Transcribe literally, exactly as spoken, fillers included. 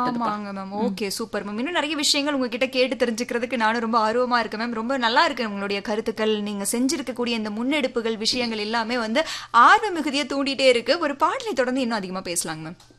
ஏற்பட்டதுப்பா. ஆமாங்க மேம். ம். Okay super ma'am. இன்னும் நிறைய விஷயங்கள் உங்ககிட்ட கேட்டு தெரிஞ்சுக்கிறதுக்கு நானும் ரொம்ப ஆர்வமா இருக்கேன் மேம். ரொம்ப நல்லா இருக்கு உங்களுடைய கருத்துக்கள், நீங்க செஞ்சிருக்கக்கூடிய இந்த முன்னெடுப்புகள் விஷயங்கள் எல்லாமே வந்து ஆர்வ மிகுதியை தூண்டிட்டே இருக்கு. ஒரு பாடலை தொடர்ந்து இன்னும் அதிகமா பேசலாங்க மேம்.